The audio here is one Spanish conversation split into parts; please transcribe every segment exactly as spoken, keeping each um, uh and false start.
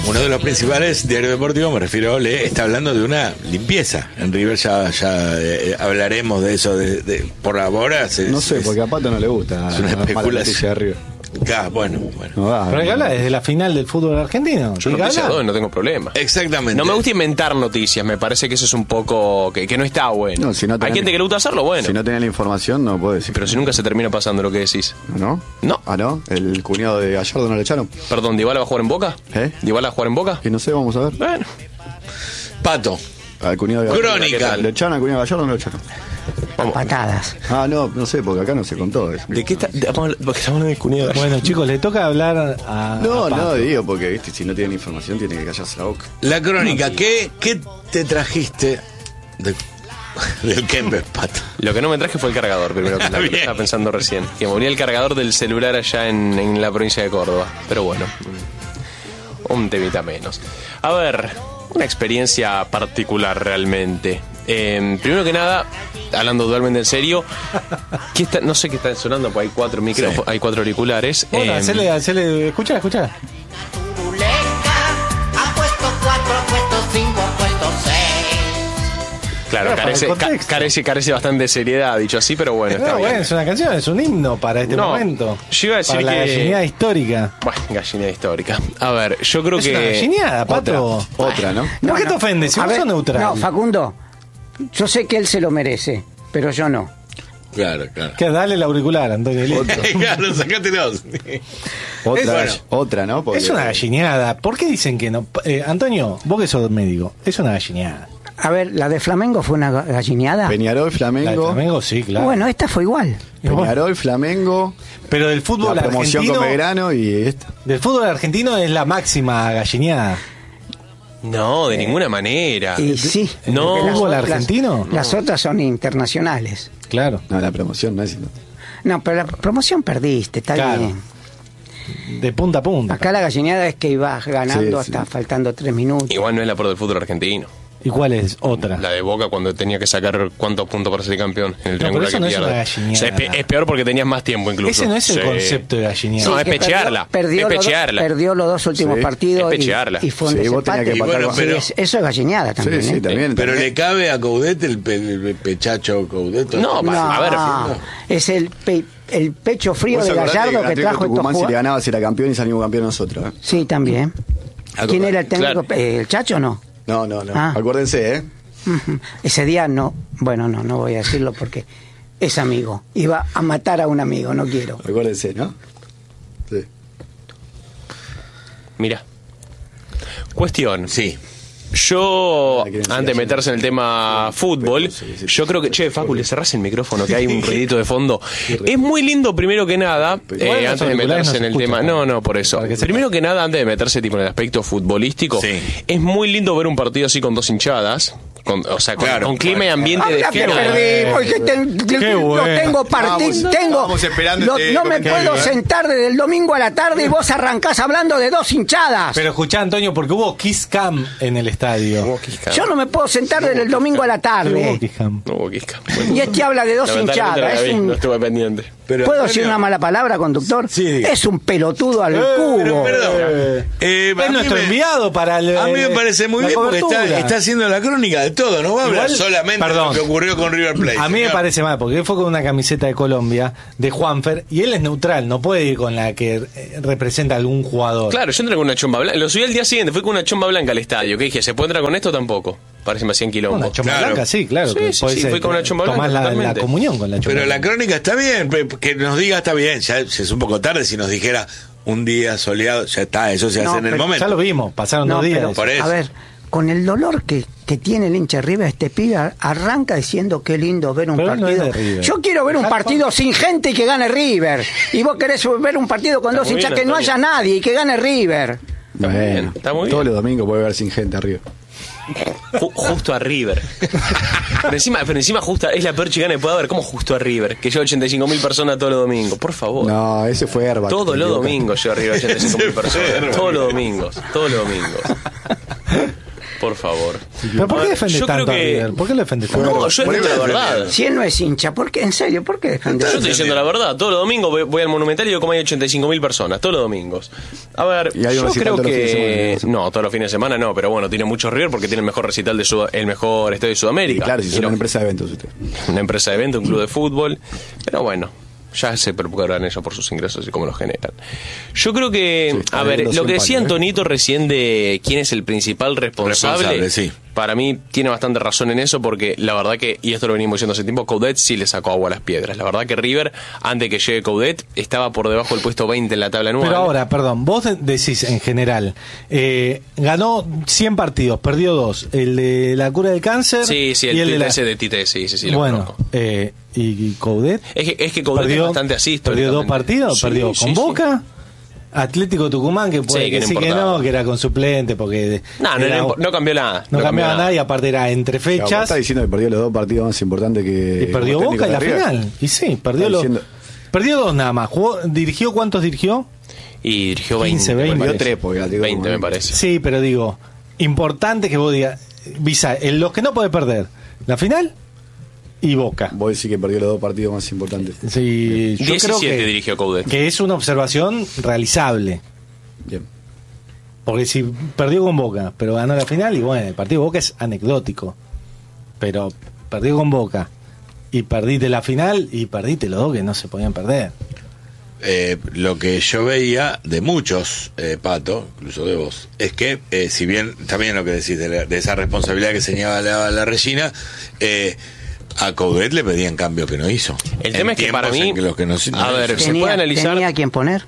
Uno de los principales diarios deportivos, me refiero a Ole, está hablando de una limpieza. En River ya, ya eh, hablaremos de eso. De, de, por ahora. Se, no sé, es, porque a Pato no le gusta. Es una especulación de River. Ah, bueno, bueno. No va, Pero hay que hablar desde la final del fútbol argentino. Yo noticias doy, no tengo problema. Exactamente. No me gusta inventar noticias, me parece que eso es un poco... que, que no está bueno. No, si no tenés, hay gente que le gusta hacerlo, bueno. Si no tenés la información, no puedes decir. Pero si nunca se termina pasando lo que decís. ¿No? No. Ah, ¿no? ¿El cuñado de Gallardo no le echaron? Perdón, ¿Dybala va a jugar en Boca? ¿Eh? ¿Dybala va a jugar en Boca? Que no sé, vamos a ver. Bueno. Pato. Al cuñado de Gallardo. Crónica. ¿Le echaron al cuñado de Gallardo o no le echaron? Vamos. Patadas. Ah, no, no sé, porque acá no se contó eso. ¿De qué está? De, vamos, porque estamos hablando de cuñado. Bueno, chicos, le toca hablar a. No, a Pato. no, digo, porque viste, si no tienen información, tiene que callarse la boca. La crónica, ¿qué, qué te trajiste de, del Kempes, Pato? Lo que no me traje fue el cargador, primero que nada, que lo estaba pensando recién. Que moría el cargador del celular allá en, en la provincia de Córdoba. Pero bueno, un temita menos. A ver, una experiencia particular realmente. Eh, primero que nada, hablando totalmente en serio, ¿qué está, no sé qué está sonando, porque hay cuatro micrófonos, sí. Hay cuatro auriculares. Hola, eh, hacele, hacele, escucha, escucha. Ha puesto cuatro, ha puesto cinco, ha puesto seis. Claro, Claro, carece, para el ca- contexto. carece, carece bastante de seriedad, dicho así, pero bueno, está No, bien. bueno, es una canción, es un himno para este No, momento. yo iba a decir para la que- gallineada histórica. Bueno, gallineada histórica. A ver, yo creo Es que... una gallineada, Pato. Otra, otra, ¿no? ¿Por qué te ofendes? Si A vos ver, sos neutral. No, Facundo, yo sé que él se lo merece, pero yo no. Claro, claro. Que dale el auricular, Antonio. listo. Claro, sacátelos. Otra, Es- bueno. otra, ¿no? Porque- Es una gallineada. ¿Por qué dicen que no? Eh, Antonio, vos que sos médico, es una gallineada. A ver, la de Flamengo fue una ga- gallineada. Peñarol, La de Flamengo. Flamengo, sí, claro. Bueno, esta fue igual. Peñarol, Flamengo. Pero del fútbol La promoción argentino, con Belgrano y esta. del fútbol argentino es la máxima gallineada. No, de ninguna manera. Y sí. No. porque las ¿Fútbol otras- argentino? Las otras son internacionales. Claro. No, la promoción no es. No, pero la promoción perdiste, está Claro. bien. De punta a punta. Acá la gallineada es que ibas ganando Sí, hasta sí. faltando tres minutos. Igual no es la por del fútbol argentino. ¿Y cuál es otra? La de Boca cuando tenía que sacar cuántos puntos para ser campeón en el No, triángulo pero eso que no es pierde. una gallineada. O sea, es, pe- es peor porque tenías más tiempo incluso. Ese no es el Sí. concepto de gallineada. No, es que pechearla. Perdió, Es perdió los, pechearla. perdió los dos últimos Sí, partidos es y- pechearla. y, fue un Sí, vos tenías desempate. que empatar empatar con- Sí, pero- es- eso es gallineada también. Sí, sí, ¿eh? también. Pero también. le cabe a Coudet el, pe- el pechacho Coudet. No, No, a ver, es el, pe- el pecho frío ¿Vos de acordate Gallardo que Atlético trajo estos Tucumán si le jugadores? ganaba si era campeón y salimos campeón nosotros? ¿eh? Sí, también. ¿Quién era el técnico? Claro. Eh, ¿El Chacho o no? No, no, no. Ah. Acuérdense, ¿eh? Ujú. Ese día no, bueno, no, no voy a decirlo porque es amigo. Iba a matar a un amigo, no quiero. Acuérdense, ¿no? Sí. mira. Cuestión. Sí. Yo, Ah, quieren decir antes de así. meterse en el tema fútbol, sí, sí, yo sí. creo que, che, Facu, le cerrás el micrófono, que hay un ruidito de fondo. Es muy lindo, primero que nada, eh, Igual los antes de auriculares meterse no en se el escuchan, tema. ¿no? No, no, por eso. Para que sepa. Primero que nada, antes de meterse tipo en el aspecto futbolístico, Sí. es muy lindo ver un partido así con dos hinchadas. Con, o sea, con, Claro. con clima y ambiente de Habla que final. perdí, porque ten- Qué no bueno. tengo partido, Estábamos- tengo, estábamos esperando no, este no me comentario, puedo ¿eh? sentar desde el domingo a la tarde y vos arrancás hablando de dos hinchadas. Pero escuchá, Antonio, porque hubo Kiss Cam en el estadio. Yo no me puedo sentar desde el domingo a la ¿Qué hubo tarde. Kiss Cam? No hubo quisca. Y este habla de dos Lamentablemente no la hinchadas. Es vi, un- no estuve pendiente. Pero, ¿Puedo Antonio, decir una mala palabra, conductor? Sí, diga. Es un pelotudo al Eh, cubo. Pero, perdón. Eh, Eh, a es mí nuestro me- enviado para el, A mí me parece muy la bien porque está, cobertura. está haciendo la crónica de todo. No va a hablar Igual, solamente perdón. de lo que ocurrió con River Plate. A mí me señor. parece mal, porque él fue con una camiseta de Colombia, de Juanfer, y él es neutral, no puede ir con la que eh, representa a algún jugador. Claro, yo entré con una chomba blanca. Lo subí al día siguiente, fui con una chomba blanca al estadio. Que dije, ¿se puede entrar con esto? Tampoco. Parece que me hacían quilombo. Una chomba Claro. blanca, sí, claro. Sí, que sí, podés, sí, fui eh, con una chomba blanca, tomás la, la totalmente. comunión con la chomba Pero la blanca. crónica está bien, pe- que nos diga está bien. Ya es un poco tarde si nos dijera un día soleado, ya está, eso se No, hace en el pero momento. Ya lo vimos, pasaron No, dos días. pero, Por eso. a ver, con el dolor que, que tiene el hincha de River, este pibe arranca diciendo qué lindo ver un Pero él no es partido. de River. Yo quiero ver un Dejá- partido sin gente y que gane River. Y vos querés ver un partido con Está dos muy hinchas bien, que no Antonio. haya nadie y que gane River. Está muy bien, está muy Todos bien. los domingos puede ver sin gente arriba. Ju- justo a River. Pero encima, pero encima justo, es la peor chicana que puede haber. ¿Cómo justo a River? Que lleva ochenta y cinco mil personas todos los domingos. Por favor. No, ese fue Herba. Todos los domingos lleva arriba ochenta y cinco mil Ese fue personas. Herba. Todos los domingos. Todos los domingos. Por favor. ¿Pero por qué defendés Yo tanto creo a que- River? ¿Por qué lo defendés tanto? No, yo entiendo la verdad. Si él no es hincha, ¿por qué? En serio, ¿por qué defender? Yo estoy diciendo la verdad. Todos los domingos voy, voy al Monumental y digo como hay ochenta y cinco mil personas. Todos los domingos. A ver, Y hay un yo recital creo todos los fines de que... semana, No, todos los fines de semana no, pero bueno, tiene mucho River porque tiene el mejor recital de Sud- el mejor estadio de Y Sudamérica. claro, si Y son no- una empresa de eventos usted. una empresa de evento, un club de fútbol. Pero bueno, ya se preocuparán ellos por sus ingresos y cómo los generan. Yo creo que, Sí, a está ver, viendo lo que cien decía palos, ¿eh? Antonito recién de quién es el principal responsable, Responsable, sí. para mí tiene bastante razón en eso porque la verdad que, y esto lo venimos diciendo hace tiempo, Coudet sí le sacó agua a las piedras. La verdad que River, antes que llegue Coudet, estaba por debajo del puesto veinte en la tabla anual. Pero ahora, perdón, vos de- decís en general, eh, ganó cien partidos, perdió dos, el de la cura del cáncer Sí, sí, y el, el de la... ese de Tite, sí, sí, sí, lo bueno, conozco. eh, y, y Coudet Es que, es que Coudet es bastante así. perdió dos históricamente. partidos, Sí, perdió sí, con sí. Boca, Atlético Tucumán, que puede Sí, que no decir que importaba. no, que era con suplente, porque No, no, era- no, no cambió nada. no cambiaba nada y aparte era entre Claro, vos fechas estás diciendo que perdió los dos partidos más importantes que. y perdió como Boca en la técnico de River. final. Y sí, perdió Está los diciendo- perdió dos nada más. Jugó, dirigió ¿cuántos dirigió? Y dirigió veinte. quince, me veinte. parece. Perdió tres, porque el Atlético veinte, me Tucumán- parece. Sí, pero digo, importante que vos digas, Visa, en los que no puede perder, la final y Boca. Vos decís que perdió los dos partidos más importantes. Sí, yo creo diecisiete que, dirigió Coudet. que es una observación realizable. Bien. Porque si perdió con Boca, pero ganó la final, y bueno, el partido de Boca es anecdótico. Pero perdió con Boca y perdiste la final y perdiste los dos que no se podían perder. Eh, lo que yo veía de muchos, eh, Pato, incluso de vos, es que, eh, si bien también lo que decís de, la- de esa responsabilidad que señalaba la Regina, eh, a Coudet le pedían cambio que no hizo. El En tema es que para tiempos mí- en que los que no, no a ver, hizo. se ¿Tenía, puede analizar- ¿Tenía quien poner?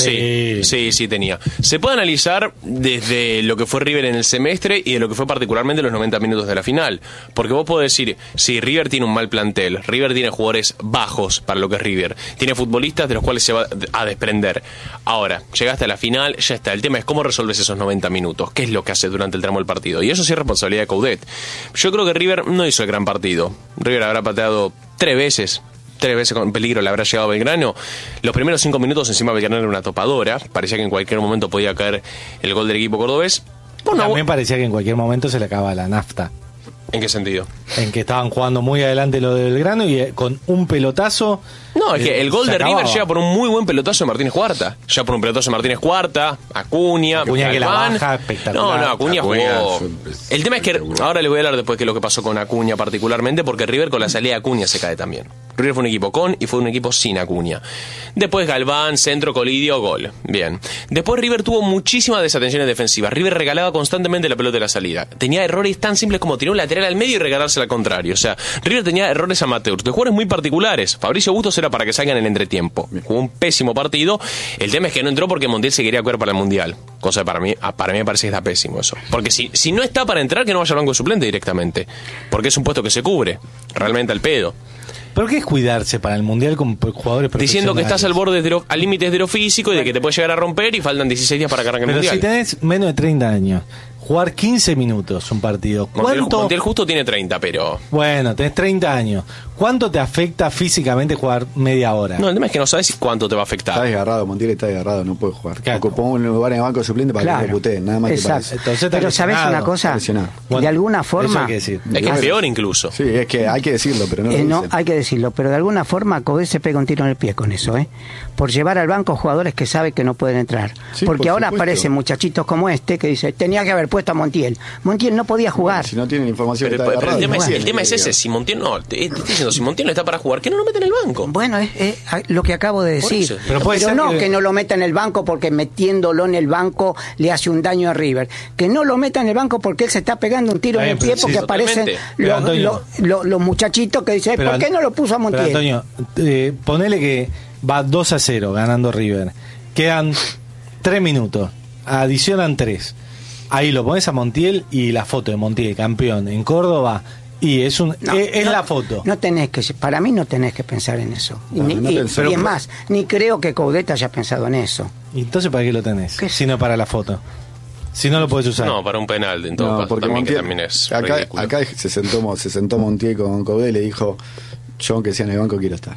Sí, sí, sí tenía. Se puede analizar desde lo que fue River en el semestre y de lo que fue particularmente los noventa minutos de la final. Porque vos podés decir, sí, River tiene un mal plantel, River tiene jugadores bajos para lo que es River, tiene futbolistas de los cuales se va a desprender. Ahora, llegaste a la final, ya está. El tema es cómo resolves esos noventa minutos, qué es lo que hace durante el tramo del partido. Y eso sí es responsabilidad de Coudet. Yo creo que River no hizo el gran partido. River habrá pateado tres veces. Tres veces con peligro le habrá llegado a Belgrano. Los primeros cinco minutos encima Belgrano era una topadora. Parecía que en cualquier momento podía caer el gol del equipo cordobés. Bueno, También parecía que en cualquier momento se le acaba la nafta. ¿en qué sentido? En que estaban jugando muy adelante lo de Belgrano y eh, con un pelotazo. No, es eh, que el gol se de River acababa. llega por un muy buen pelotazo de Martínez Cuarta. Ya por un pelotazo de Martínez Cuarta, Acuña, Acuña que la Galván. baja espectacular. No, no, Acuña, Acuña jugó. es El tema es que espectacular. ahora les voy a hablar después de lo que pasó con Acuña particularmente, porque River con la salida de Acuña se cae también. River fue un equipo con y fue un equipo sin Acuña. Después Galván, centro, Colidio, gol. Bien. Después River tuvo muchísimas desatenciones defensivas. River regalaba constantemente la pelota de la salida. Tenía errores tan simples como tirar un lateral al medio y regalársela al contrario. O sea, River tenía errores amateurs, de jugadores muy particulares. Fabricio Bustos era para que salgan en el entretiempo. Jugó un pésimo partido. El tema es que no entró porque Montiel se quería cuidar para el Mundial. Cosa que para mí, para mí me parece que está pésimo eso. Porque si, si no está para entrar, que no vaya al banco de suplente directamente. Porque es un puesto que se cubre. Realmente al pedo. ¿Pero qué es cuidarse para el mundial con p- jugadores profesionales? Diciendo que estás al borde de lo- al límite de lo físico y de que te puede llegar a romper y faltan dieciséis días para que arranque el Pero Mundial. si tenés menos de treinta años, jugar quince minutos un partido, Montiel, ¿cuánto? Montiel justo tiene treinta, pero... Bueno, tenés treinta años. ¿Cuánto te afecta físicamente jugar media hora? No, el tema es que no sabes cuánto te va a Está afectar. desgarrado, Montiel está desgarrado, no puede jugar. Claro. Ocupó un lugar en el banco de suplente para que Claro. no lo puteen, nada más que para Exacto. eso. Entonces está Pero ¿sabes lesionado. una cosa? Lesionado. Bueno, de alguna eso forma... hay que decir. Es que es peor incluso. Sí, es que hay que decirlo, pero no lo Eh, no, dicen. hay que decirlo, pero de alguna forma Coudet se pega un tiro en el pie con eso, ¿eh? Por llevar al banco jugadores que sabe que no pueden entrar. Sí, Porque por ahora supuesto. aparecen muchachitos como este que dice, tenía que haber puesto a Montiel. Montiel no podía jugar. Si no tienen información, Pero, está pero el, desgarrado. tema es, Bueno. el tema es ese, si Montiel no, te, te estoy diciendo, si Montiel no está para jugar, ¿qué no lo mete en el banco? Bueno, es, es lo que acabo de Por decir. eso. Pero puede ser no que- que... no lo meta en el banco porque metiéndolo en el banco le hace un daño a River. Que no lo meta en el banco porque él se está pegando un tiro Está en el bien, pie pero porque sí, aparecen totalmente. Pero, los, Antonio. los- los- los muchachitos que dicen, Pero, ¿por qué no lo puso a Pero Montiel? Antonio, eh, ponele que va dos a cero ganando River. Quedan tres minutos. Adicionan tres. Ahí lo pones a Montiel y la foto de Montiel, campeón en Córdoba. Y es un No, es, es no, la foto. No tenés que, para mí no tenés que pensar en eso. Y, No, ni- no y- pensé. y es más, ni creo que Coudet haya pensado en eso. ¿Y entonces para qué lo tenés? ¿Qué? Si no para la foto. Si no lo puedes usar. No, para un penal, en todo No, caso, porque también, que Montiel- también es acá, ridículo. acá se sentó se sentó Montiel con Coudet y le dijo, yo aunque sea en el banco quiero estar.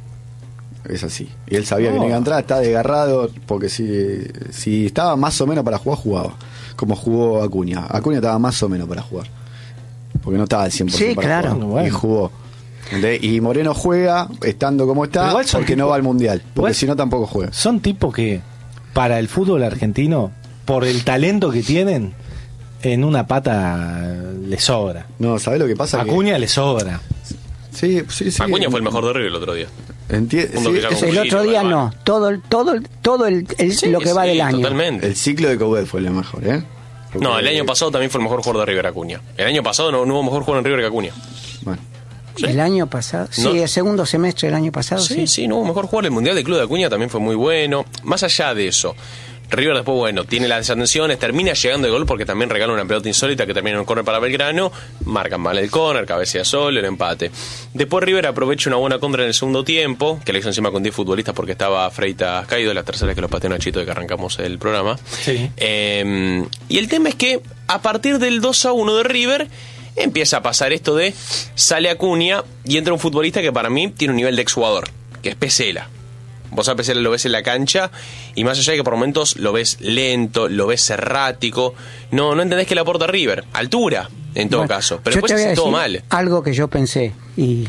Es así. Y él sabía que No. no iba a entrar, está desgarrado, porque si, si estaba más o menos para jugar, jugaba. como jugó Acuña. Acuña estaba más o menos para jugar, porque no estaba al cien por ciento Sí, para claro. jugar, Bueno. y jugó. ¿Entendés? Y Moreno juega estando como está, Igual son porque tipo- no va al Mundial, porque igual- si no tampoco juega. Son tipos que, para el fútbol argentino, por el talento que tienen, en una pata le sobra. No, ¿sabés lo que pasa? Acuña Que- le sobra. Sí, sí, sí. Acuña fue el mejor de River el otro día. Enti- Junto sí, que ya es- con- El otro día Bueno. no, todo el, todo el, todo el, el- Sí, lo que va sí, del año. Totalmente. el ciclo de Coudet fue lo mejor, ¿eh? Porque- No, el año pasado también fue el mejor jugador de River Acuña. El año pasado no, no hubo mejor jugador en River que Acuña. Bueno, Sí. El año pasado, sí, No. el segundo semestre del año pasado, Sí, sí. sí, no hubo mejor jugador. El Mundial del Club de Acuña también fue muy bueno. Más allá de eso, River después, bueno, tiene las desatenciones, termina llegando el gol porque también regala una pelota insólita que termina en un córner para Belgrano, marcan mal el córner, cabecea Sol, el empate. Después River aprovecha una buena contra en el segundo tiempo, que le hizo encima con diez futbolistas porque estaba Freitas caído, la tercera vez que los pateó Nachito de que arrancamos el programa. Sí. Eh, y el tema es que a partir del dos a uno de River empieza a pasar esto de sale Acuña y entra un futbolista que para mí tiene un nivel de exjugador, que es Pesela. Vos a Pesela lo ves en la cancha y más allá de que por momentos lo ves lento, lo ves errático, no no entendés que le aporta River. Altura, en todo Bueno, caso. Pero yo después te voy a hace todo decir mal. algo que yo pensé, y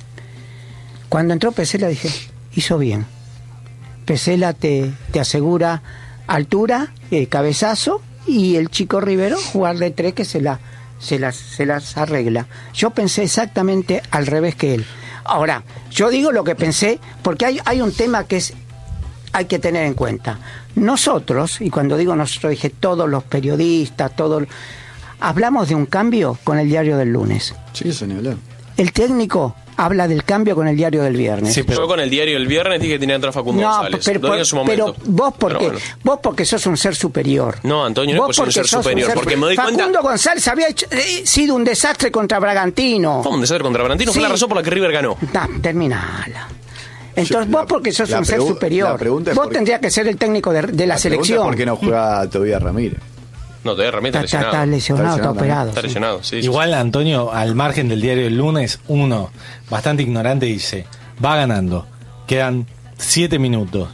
cuando entró Pesela dije, hizo bien. Pesela te, te asegura altura, eh, cabezazo, y el chico Rivero jugar de tres que se la se las se las arregla. Yo pensé exactamente al revés que él. Ahora, yo digo lo que pensé porque hay hay un tema que es hay que tener en cuenta. Nosotros, y cuando digo nosotros dije todos los periodistas, todos, hablamos de un cambio con el diario del lunes. sí, eso ni hablar. El técnico habla del cambio con el diario del viernes. Sí, pero- Yo con el diario el viernes dije que tenía que entrar Facundo No, González. pero, Lo dije en su momento. pero vos porque Pero bueno. vos porque sos un ser superior. No, Antonio, no Vos es porque soy un porque ser sos superior, porque me doy Facundo cuenta- González había hecho- eh, sido un desastre contra Bragantino. Fue un desastre contra Bragantino, fue Sí. la razón por la que River ganó. No, terminala. Entonces Yo- vos porque sos la un ser pregu- superior. la pregunta es Vos por- tendrías que ser el técnico de, de la, pregunta es selección. ¿por qué no juega Tobias Ramírez? No, todavía Ramírez Está, está está- está lesionado. lesionado, Está está lesionado operado. Está sí. lesionado, sí. sí, Igual, Antonio, al margen del diario del lunes, uno, bastante ignorante, dice, va ganando, quedan siete minutos.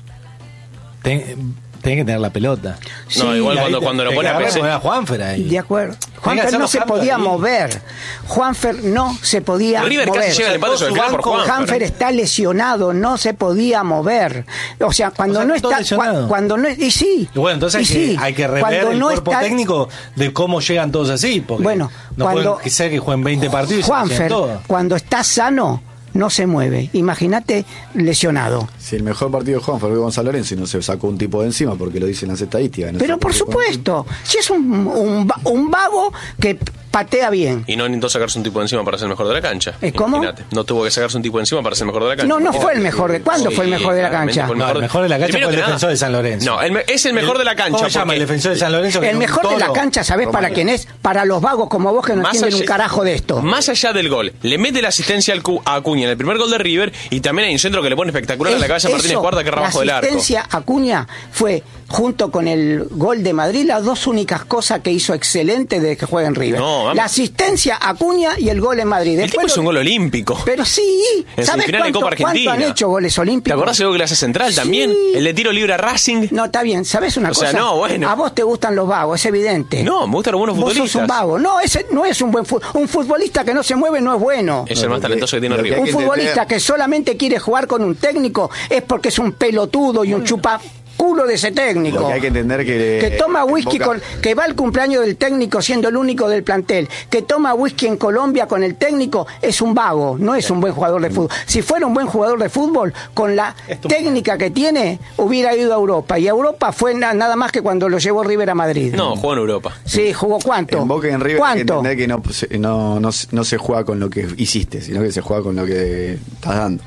Ten- Tenés que tener la pelota. No, igual Y ahí cuando- te- cuando lo te pone a agarrás P C. poner a Juanfer ahí. De acuerdo. Tenés que Juanfer hacer no los se cambios podía ahí. mover. Juanfer no se podía River casi mover. llega al empate Su sobre el final por banco, Juanfer. Juanfer está lesionado, no se podía mover. O sea, cuando O sea, no está todo está, lesionado. cua- cuando no y sí. Y bueno, entonces hay, y que, sí, hay que rever cuando el no cuerpo está- técnico de cómo llegan todos así. Porque Bueno, no cuando- puede ser que jueguen veinte partidos y se Juanfer, lesionen todos. cuando está sano, no se mueve. Imagínate lesionado. Si el mejor partido de Juan fue Gonzalo Lorenzo y no se sacó un tipo de encima porque lo dicen las estadísticas. no Pero sé por qué- supuesto, si es un, un, va- un vago que patea bien. Y no intentó sacarse un tipo de encima para ser el mejor de la cancha. ¿Eh, cómo? Imagínate. No tuvo que sacarse un tipo de encima para ser el mejor de la cancha. No, no fue el mejor de. ¿Cuándo Sí, fue el mejor de la claramente cancha? fue No, el mejor de la cancha Primero fue el que nada. defensor de San Lorenzo. No, el me- es el mejor de la cancha. ¿Cómo se llama porque- el defensor de San Lorenzo? que El con mejor de la todo- cancha, ¿sabés para quién es? Para los vagos como vos que no Más entienden un allá- carajo de esto. Más allá del gol, le mete la asistencia al Cu- a Acuña en el primer gol de River y también hay un centro que le pone espectacular a la cabeza a Martínez Eso, Cuarta que es abajo del la arco. asistencia a Acuña fue, junto con el gol de Madrid, las dos únicas cosas que hizo excelente desde que juega en River. No, vamos. La asistencia a Acuña y el gol en Madrid. El tipo Después es un lo- gol olímpico. Pero sí, En ¿sabes semifinal de cuánto, Copa Argentina. cuánto han hecho goles ¿Te olímpicos? acordás el gol que le hace Central también? Sí. El de tiro libre a Racing. No, está bien, ¿sabes una O cosa? sea, no, bueno. A vos te gustan los vagos, es evidente. No, me gustan los buenos Vos sos futbolistas. un vago. No, ese no es un buen fu- un futbolista que no se mueve no es bueno. Es el más Lo que- talentoso que tiene lo que River. hay Un que futbolista entender- que solamente quiere jugar con un técnico es porque es un pelotudo y un chupa culo de ese técnico. Lo que hay que entender que que toma whisky Boca- con que va al cumpleaños del técnico siendo el único del plantel, que toma whisky en Colombia con el técnico, es un vago, no es un buen jugador de fútbol. Si fuera un buen jugador de fútbol, con la técnica que tiene, hubiera ido a Europa. Y a Europa fue na- nada más que cuando lo llevó River a Madrid. No, jugó en Europa. Sí, jugó cuánto. En Boca y en River hay que ¿Cuánto? entender que no, se- no, no, se- no se juega con lo que hiciste, sino que se juega con lo que estás dando.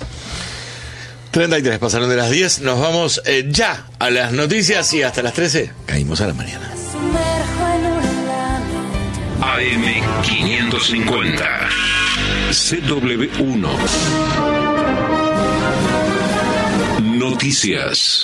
treinta y tres pasaron de las diez. Nos vamos eh, ya a las noticias y hasta las trece caímos a la mañana. A M quinientos cincuenta C W uno Noticias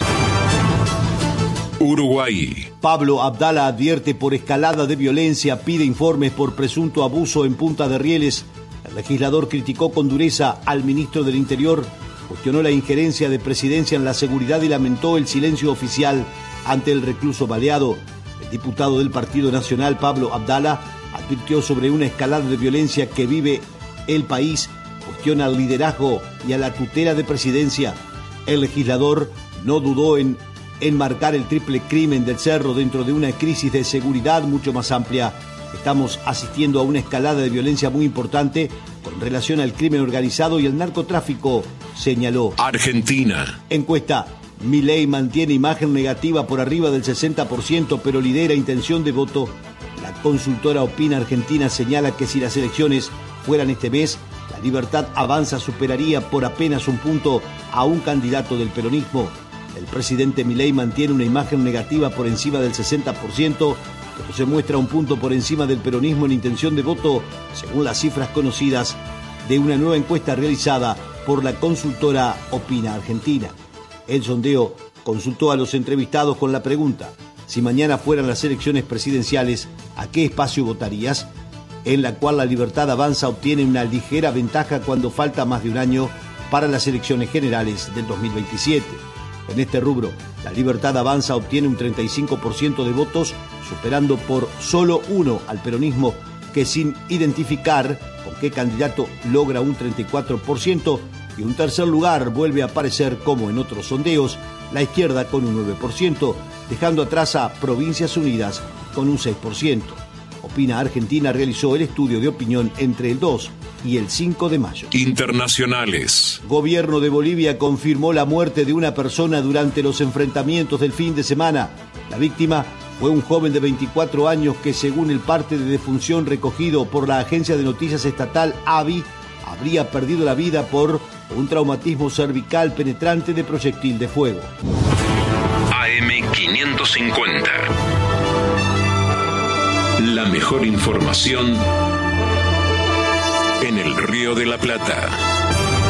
Uruguay. Pablo Abdala advierte por escalada de violencia, pide informes por presunto abuso en Punta de Rieles. El legislador criticó con dureza al ministro del Interior, cuestionó la injerencia de Presidencia en la seguridad y lamentó el silencio oficial ante el recluso baleado. El diputado del Partido Nacional, Pablo Abdala, advirtió sobre una escalada de violencia que vive el país, cuestiona al liderazgo y a la tutela de presidencia. El legislador no dudó en enmarcar el triple crimen del Cerro dentro de una crisis de seguridad mucho más amplia. Estamos asistiendo a una escalada de violencia muy importante con relación al crimen organizado y el narcotráfico, señaló. Argentina. Encuesta. Milei mantiene imagen negativa por arriba del sesenta por ciento, pero lidera intención de voto. La consultora Opina Argentina señala que si las elecciones fueran este mes, La Libertad Avanza superaría por apenas un punto a un candidato del peronismo. El presidente Milei mantiene una imagen negativa por encima del sesenta por ciento, pero se muestra un punto por encima del peronismo en intención de voto, según las cifras conocidas de una nueva encuesta realizada por la consultora Opina Argentina. El sondeo consultó a los entrevistados con la pregunta: si mañana fueran las elecciones presidenciales, ¿a qué espacio votarías? En la cual La Libertad Avanza obtiene una ligera ventaja cuando falta más de un año para las elecciones generales del dos mil veintisiete. En este rubro, La Libertad Avanza obtiene un treinta y cinco por ciento de votos, superando por solo uno al peronismo, que sin identificar con qué candidato logra un treinta y cuatro por ciento, y un tercer lugar vuelve a aparecer, como en otros sondeos, la izquierda con un nueve por ciento, dejando atrás a Provincias Unidas con un seis por ciento. Opina Argentina realizó el estudio de opinión entre el dos y el cinco de mayo. Internacionales. Gobierno de Bolivia confirmó la muerte de una persona durante los enfrentamientos del fin de semana. La víctima fue un joven de veinticuatro años que, según el parte de defunción recogido por la agencia de noticias estatal A B I, habría perdido la vida por un traumatismo cervical penetrante de proyectil de fuego. A M quinientos cincuenta. La mejor información en el Río de la Plata.